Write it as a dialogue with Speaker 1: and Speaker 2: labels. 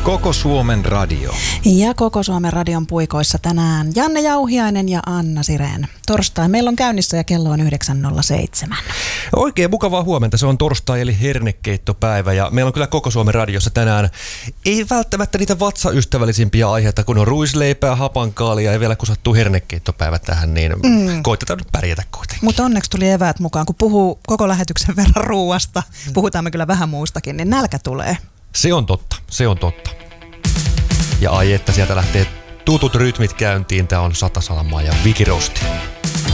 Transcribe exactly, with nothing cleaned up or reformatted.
Speaker 1: Koko Suomen radio.
Speaker 2: Ja Koko Suomen radion puikoissa tänään Janne Jauhiainen ja Anna Sirén. Torstai meillä on käynnissä ja kello on yhdeksän nolla seitsemän.
Speaker 3: Oikein mukavaa huomenta. Se on torstai eli hernekeittopäivä ja meillä on kyllä Koko Suomen radiossa tänään ei välttämättä niitä vatsaystävällisimpiä aiheita, kun on ruisleipää, hapankaalia ja vielä kun sattuu hernekeittopäivä tähän, niin mm. koitetaan nyt pärjätä kuitenkin.
Speaker 2: Mutta onneksi tuli eväät mukaan, kun puhuu koko lähetyksen verran ruuasta, puhutaan me kyllä vähän muustakin, niin nälkä tulee.
Speaker 3: Se on totta, se on totta. Ja ai että sieltä lähtee tutut rytmit käyntiin. Tää on Satasalmaa ja Vikirosti.